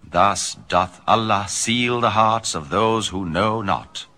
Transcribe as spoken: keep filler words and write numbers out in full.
Thus doth Allah seal the hearts of those who know not.